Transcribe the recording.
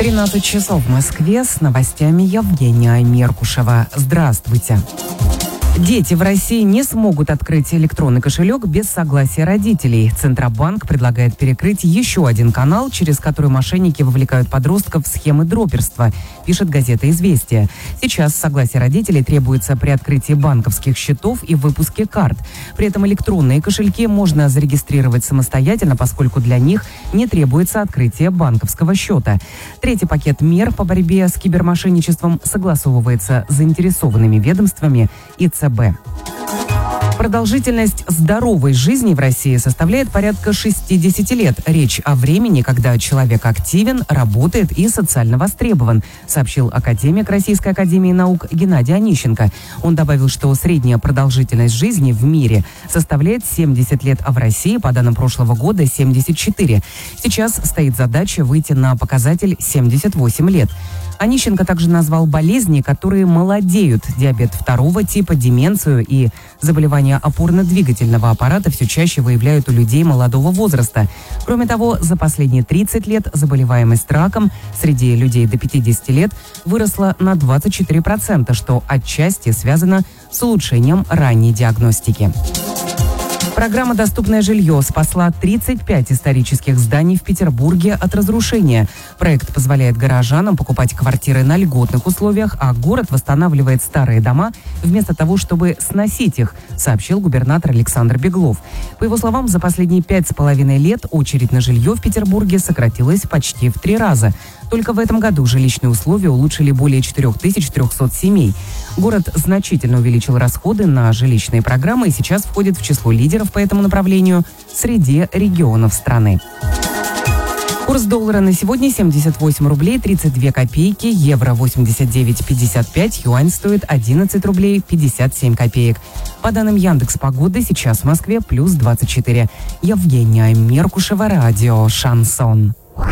13 часов в Москве, с новостями Евгения Меркушева. Здравствуйте. Дети в России не смогут открыть электронный кошелек без согласия родителей. Центробанк предлагает перекрыть еще один канал, через который мошенники вовлекают подростков в схемы дроперства, пишет газета «Известия». Сейчас согласие родителей требуется при открытии банковских счетов и выпуске карт. При этом электронные кошельки можно зарегистрировать самостоятельно, поскольку для них не требуется открытие банковского счета. Третий пакет мер по борьбе с кибермошенничеством согласовывается с заинтересованными ведомствами и ЦБ. Продолжительность здоровой жизни в России составляет порядка 60 лет. Речь о времени, когда человек активен, работает и социально востребован, сообщил академик Российской академии наук Геннадий Онищенко. Он добавил, что средняя продолжительность жизни в мире составляет 70 лет, а в России, по данным прошлого года, 74. Сейчас стоит задача выйти на показатель 78 лет. Онищенко также назвал болезни, которые молодеют: диабет второго типа, деменцию и заболевания опорно-двигательного аппарата все чаще выявляют у людей молодого возраста. Кроме того, за последние 30 лет заболеваемость раком среди людей до 50 лет выросла на 24%, что отчасти связано с улучшением ранней диагностики. Программа «Доступное жилье» спасла 35 исторических зданий в Петербурге от разрушения. Проект позволяет горожанам покупать квартиры на льготных условиях, а город восстанавливает старые дома вместо того, чтобы сносить их, сообщил губернатор Александр Беглов. По его словам, за последние 5,5 лет очередь на жилье в Петербурге сократилась почти в 3 раза. Только в этом году жилищные условия улучшили более 4300 семей. Город значительно увеличил расходы на жилищные программы и сейчас входит в число лидеров по этому направлению среди регионов страны. Курс доллара на сегодня 78 рублей 32 копейки, евро 89,55, юань стоит 11 рублей 57 копеек. По данным Яндекс.Погоды, сейчас в Москве плюс 24. Евгения Меркушева, радио «Шансон».